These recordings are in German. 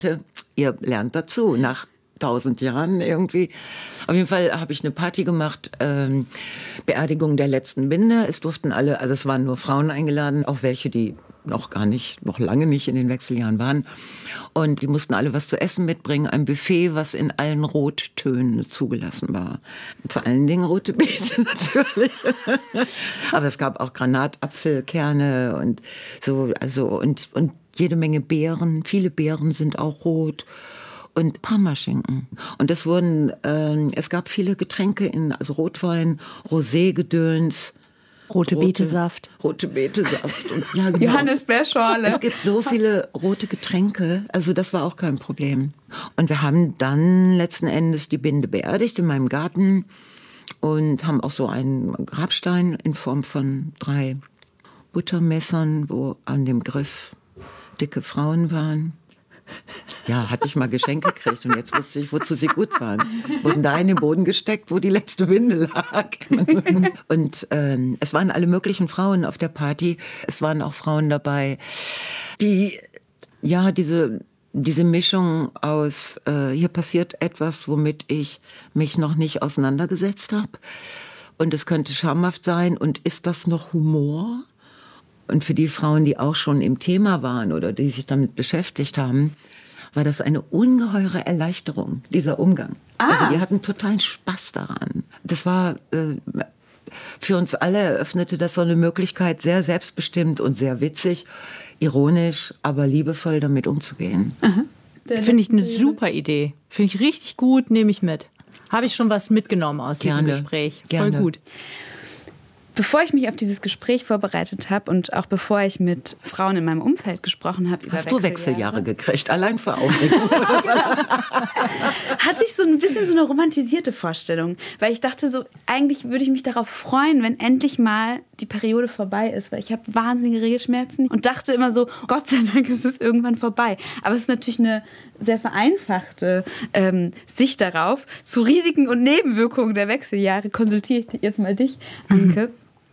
Ihr lernt dazu, nach 1000 Jahren irgendwie. Auf jeden Fall habe ich eine Party gemacht, Beerdigung der letzten Binde. Es durften alle, also es waren nur Frauen eingeladen, auch welche, die noch lange nicht in den Wechseljahren waren. Und die mussten alle was zu essen mitbringen, ein Buffet, was in allen Rottönen zugelassen war. Vor allen Dingen rote Beete natürlich. Aber es gab auch Granatapfelkerne und so, also und jede Menge Beeren. Viele Beeren sind auch rot. Und Parmaschinken. Und es gab viele Getränke also Rotwein, Rosé-Gedöns. Rote Betesaft. Rote Betesaft. Und, ja, genau. Johannisbeerschorle. Es gibt so viele rote Getränke, also das war auch kein Problem. Und wir haben dann letzten Endes die Binde beerdigt in meinem Garten und haben auch so einen Grabstein in Form von 3 Buttermessern, wo an dem Griff dicke Frauen waren. Ja, hatte ich mal Geschenke gekriegt und jetzt wusste ich, wozu sie gut waren. Wurden da in den Boden gesteckt, wo die letzte Windel lag. Und es waren alle möglichen Frauen auf der Party. Es waren auch Frauen dabei, die, ja, diese Mischung aus, hier passiert etwas, womit ich mich noch nicht auseinandergesetzt habe. Und es könnte schamhaft sein. Und ist das noch Humor? Und für die Frauen, die auch schon im Thema waren oder die sich damit beschäftigt haben, war das eine ungeheure Erleichterung, dieser Umgang. Also die hatten totalen Spaß daran. Das war, für uns alle eröffnete das so eine Möglichkeit, sehr selbstbestimmt und sehr witzig, ironisch, aber liebevoll damit umzugehen. Finde ich eine super Idee. Finde ich richtig gut, nehme ich mit. Habe ich schon was mitgenommen aus diesem Gespräch. Gerne. Voll gut. Bevor ich mich auf dieses Gespräch vorbereitet habe und auch bevor ich mit Frauen in meinem Umfeld gesprochen habe über Hast du Wechseljahre gekriegt, allein vor Aufregung? Hatte ich so ein bisschen so eine romantisierte Vorstellung, weil ich dachte so, eigentlich würde ich mich darauf freuen, wenn endlich mal die Periode vorbei ist, weil ich habe wahnsinnige Regelschmerzen und dachte immer so, Gott sei Dank ist es irgendwann vorbei. Aber es ist natürlich eine sehr vereinfachte Sicht darauf. Zu Risiken und Nebenwirkungen der Wechseljahre konsultiere ich jetzt mal dich, Anke.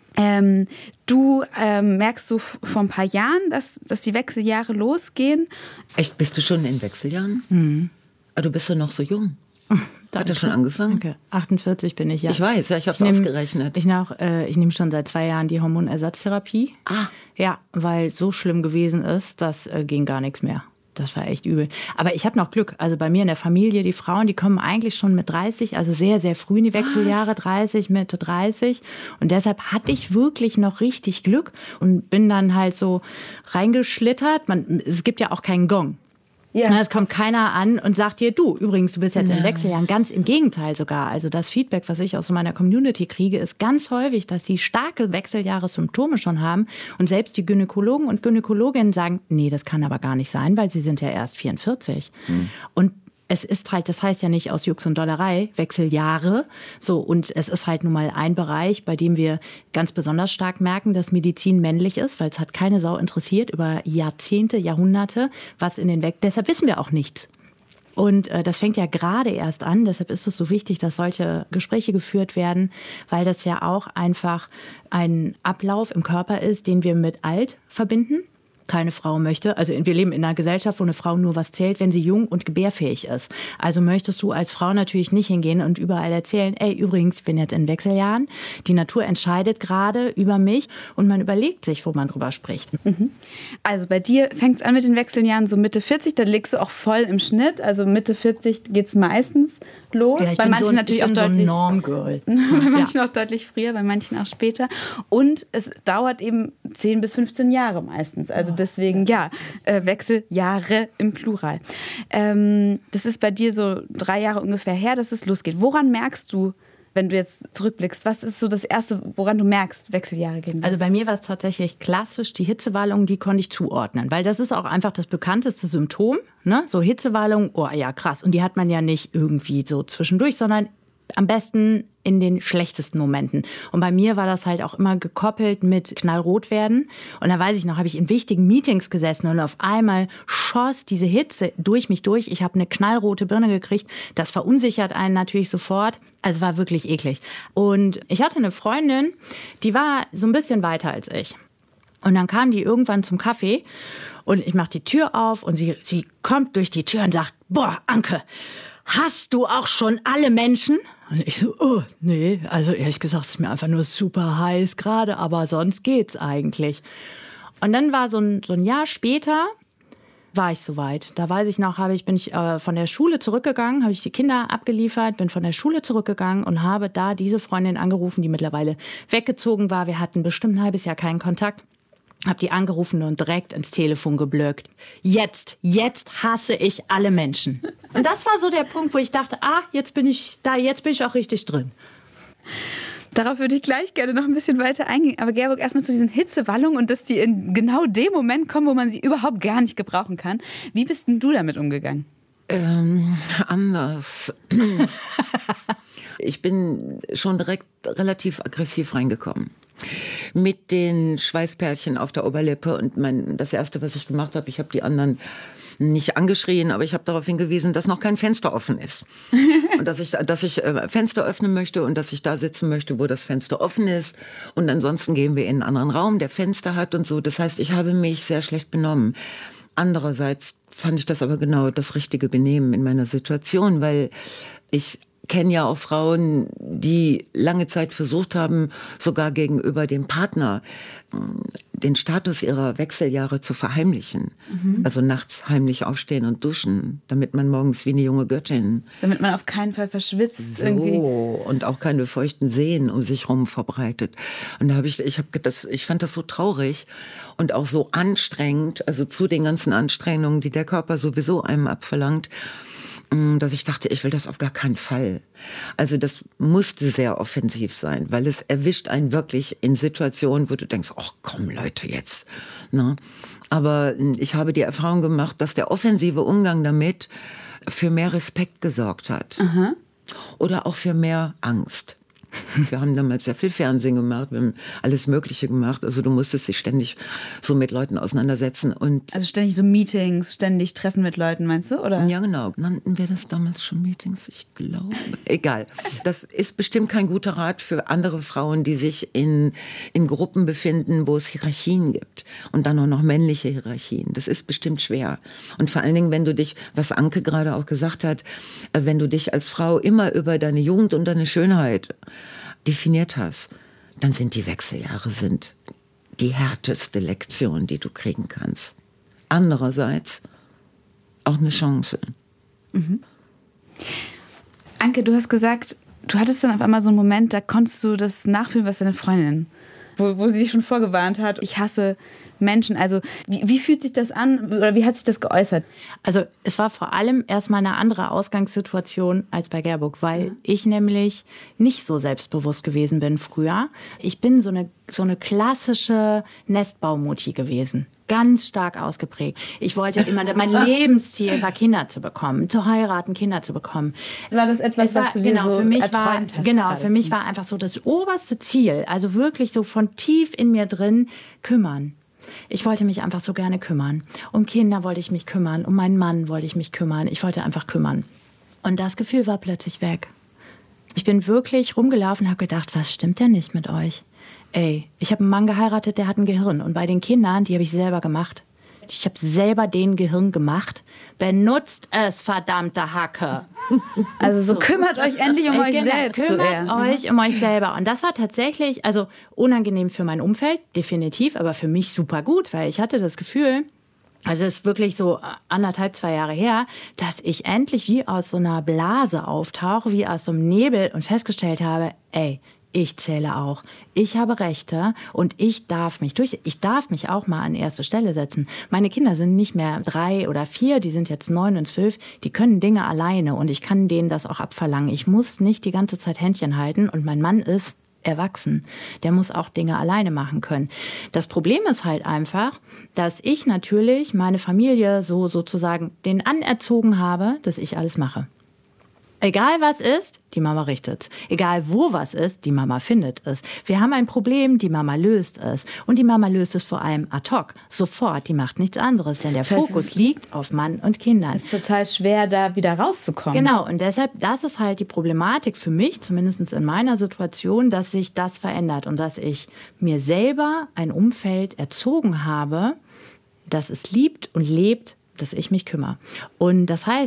Du merkst so vor ein paar Jahren, dass die Wechseljahre losgehen. Echt, bist du schon in Wechseljahren? Mhm. Aber du bist doch noch so jung. Hat er schon angefangen? Danke. 48 bin ich, ja. Ich weiß, ja, ich habe es ausgerechnet. Ich nehme schon seit 2 Jahren die Hormonersatztherapie. Ja, weil so schlimm gewesen ist, das ging gar nichts mehr. Das war echt übel. Aber ich habe noch Glück. Also bei mir in der Familie, die Frauen, die kommen eigentlich schon mit 30, also sehr, sehr früh in die Wechseljahre, 30, Mitte 30. Und deshalb hatte ich wirklich noch richtig Glück und bin dann halt so reingeschlittert. Es gibt ja auch keinen Gong. Ja. Es kommt keiner an und sagt dir, du bist jetzt in Wechseljahren. Ganz im Gegenteil sogar. Also das Feedback, was ich aus meiner Community kriege, ist ganz häufig, dass die starke Wechseljahressymptome schon haben. Und selbst die Gynäkologen und Gynäkologinnen sagen, nee, das kann aber gar nicht sein, weil sie sind ja erst 44. Und es ist halt, das heißt ja nicht aus Jux und Dollerei, Wechseljahre. So, und es ist halt nun mal ein Bereich, bei dem wir ganz besonders stark merken, dass Medizin männlich ist, weil es hat keine Sau interessiert über Jahrzehnte, Jahrhunderte, was in den deshalb wissen wir auch nichts. Und das fängt ja gerade erst an. Deshalb ist es so wichtig, dass solche Gespräche geführt werden, weil das ja auch einfach ein Ablauf im Körper ist, den wir mit alt verbinden. Keine Frau möchte, also wir leben in einer Gesellschaft, wo eine Frau nur was zählt, wenn sie jung und gebärfähig ist. Also möchtest du als Frau natürlich nicht hingehen und überall erzählen, ey, übrigens, ich bin jetzt in Wechseljahren, die Natur entscheidet gerade über mich und man überlegt sich, wo man drüber spricht. Also bei dir fängt es an mit den Wechseljahren so Mitte 40, dann liegst du auch voll im Schnitt, also Mitte 40 geht es meistens los. Ja, bei manchen natürlich auch deutlich, so ein Normgirl. Bei manchen auch deutlich früher, bei manchen auch später. Und es dauert eben 10 bis 15 Jahre meistens. Also deswegen, Wechseljahre im Plural. Das ist bei dir so 3 Jahre ungefähr her, dass es losgeht. Woran merkst du, wenn du jetzt zurückblickst, was ist so das Erste, woran du merkst, Wechseljahre gehen los? Also bei mir war es tatsächlich klassisch, die Hitzewallung, die konnte ich zuordnen. Weil das ist auch einfach das bekannteste Symptom. Ne? So Hitzewallung, oh ja, krass. Und die hat man ja nicht irgendwie so zwischendurch, sondern am besten in den schlechtesten Momenten. Und bei mir war das halt auch immer gekoppelt mit knallrot werden. Und da weiß ich noch, habe ich in wichtigen Meetings gesessen und auf einmal schoss diese Hitze durch mich durch. Ich habe eine knallrote Birne gekriegt. Das verunsichert einen natürlich sofort. Also war wirklich eklig. Und ich hatte eine Freundin, die war so ein bisschen weiter als ich. Und dann kam die irgendwann zum Kaffee und ich mache die Tür auf und sie kommt durch die Tür und sagt, boah, Anke, hast du auch schon alle Menschen? Und ich so, oh, nee, also ehrlich gesagt, es ist mir einfach nur super heiß gerade, aber sonst geht's eigentlich. Und dann war so ein Jahr später, war ich soweit. Da weiß ich noch, bin ich von der Schule zurückgegangen, habe ich die Kinder abgeliefert, bin von der Schule zurückgegangen und habe da diese Freundin angerufen, die mittlerweile weggezogen war. Wir hatten bestimmt ein halbes Jahr keinen Kontakt. Hab die angerufen und direkt ins Telefon geblöckt. Jetzt hasse ich alle Menschen. Und das war so der Punkt, wo ich dachte, jetzt bin ich auch richtig drin. Darauf würde ich gleich gerne noch ein bisschen weiter eingehen. Aber Gerburg, erstmal zu diesen Hitzewallungen und dass die in genau dem Moment kommen, wo man sie überhaupt gar nicht gebrauchen kann. Wie bist denn du damit umgegangen? Anders. Ich bin schon direkt relativ aggressiv reingekommen. Mit den Schweißperlchen auf der Oberlippe und das Erste, was ich gemacht habe, ich habe die anderen nicht angeschrien, aber ich habe darauf hingewiesen, dass noch kein Fenster offen ist. Und dass ich Fenster öffnen möchte und dass ich da sitzen möchte, wo das Fenster offen ist. Und ansonsten gehen wir in einen anderen Raum, der Fenster hat und so. Das heißt, ich habe mich sehr schlecht benommen. Andererseits fand ich das aber genau das richtige Benehmen in meiner Situation, weil ich kenne ja auch Frauen, die lange Zeit versucht haben, sogar gegenüber dem Partner den Status ihrer Wechseljahre zu verheimlichen. Mhm. Also nachts heimlich aufstehen und duschen, damit man morgens wie eine junge Göttin... Damit man auf keinen Fall verschwitzt so, irgendwie. Und auch keine feuchten Seen um sich rum verbreitet. Und da ich fand das so traurig und auch so anstrengend, also zu den ganzen Anstrengungen, die der Körper sowieso einem abverlangt, dass ich dachte, ich will das auf gar keinen Fall. Also das musste sehr offensiv sein, weil es erwischt einen wirklich in Situationen, wo du denkst, ach komm Leute jetzt. Ne? Aber ich habe die Erfahrung gemacht, dass der offensive Umgang damit für mehr Respekt gesorgt hat. Aha. Oder auch für mehr Angst. Wir haben damals sehr viel Fernsehen gemacht, wir haben alles Mögliche gemacht. Also du musstest dich ständig so mit Leuten auseinandersetzen. Also ständig so Meetings, ständig Treffen mit Leuten, meinst du? Oder? Ja, genau. Nannten wir das damals schon Meetings? Ich glaube. Egal. Das ist bestimmt kein guter Rat für andere Frauen, die sich in Gruppen befinden, wo es Hierarchien gibt. Und dann auch noch männliche Hierarchien. Das ist bestimmt schwer. Und vor allen Dingen, wenn du dich, was Anke gerade auch gesagt hat, wenn du dich als Frau immer über deine Jugend und deine Schönheit definiert hast, dann sind die Wechseljahre die härteste Lektion, die du kriegen kannst. Andererseits auch eine Chance. Mhm. Anke, du hast gesagt, du hattest dann auf einmal so einen Moment, da konntest du das nachfühlen, was deine Freundin, wo sie dich schon vorgewarnt hat, ich hasse Menschen. Also wie fühlt sich das an oder wie hat sich das geäußert? Also es war vor allem erstmal eine andere Ausgangssituation als bei Gerburg, weil ich nämlich nicht so selbstbewusst gewesen bin früher. Ich bin so eine klassische Nestbaumutti gewesen. Ganz stark ausgeprägt. Ich wollte immer, mein Lebensziel war, Kinder zu bekommen, zu heiraten, Kinder zu bekommen. War das etwas, was du dir so erträumt hast? Genau, für mich war einfach so das oberste Ziel, also wirklich so von tief in mir drin, kümmern. Ich wollte mich einfach so gerne kümmern. Um Kinder wollte ich mich kümmern, um meinen Mann wollte ich mich kümmern. Ich wollte einfach kümmern. Und das Gefühl war plötzlich weg. Ich bin wirklich rumgelaufen und habe gedacht, was stimmt denn nicht mit euch? Ey, ich habe einen Mann geheiratet, der hat ein Gehirn. Und bei den Kindern, die habe ich selber gemacht. Ich habe selber den Gehirn gemacht. Benutzt es, verdammte Hacke. Also so kümmert euch endlich um euch selbst. Kümmert euch um euch selber. Und das war tatsächlich, also unangenehm für mein Umfeld, definitiv, aber für mich super gut, weil ich hatte das Gefühl, also es ist wirklich so 1,5, 2 Jahre her, dass ich endlich wie aus so einer Blase auftauche, wie aus so einem Nebel und festgestellt habe, ey, ich zähle auch. Ich habe Rechte und ich darf mich auch mal an erste Stelle setzen. Meine Kinder sind nicht mehr 3 oder 4, die sind jetzt 9 und 12. Die können Dinge alleine und ich kann denen das auch abverlangen. Ich muss nicht die ganze Zeit Händchen halten und mein Mann ist erwachsen. Der muss auch Dinge alleine machen können. Das Problem ist halt einfach, dass ich natürlich meine Familie so sozusagen den anerzogen habe, dass ich alles mache. Egal was ist, die Mama richtet. Egal wo was ist, die Mama findet es. Wir haben ein Problem, die Mama löst es. Und die Mama löst es vor allem ad hoc, sofort. Die macht nichts anderes, denn der Fokus liegt auf Mann und Kindern. Es ist total schwer, da wieder rauszukommen. Genau, und deshalb, das ist halt die Problematik für mich, zumindest in meiner Situation, dass sich das verändert und dass ich mir selber ein Umfeld erzogen habe, das es liebt und lebt, dass ich mich kümmere. Und das heißt,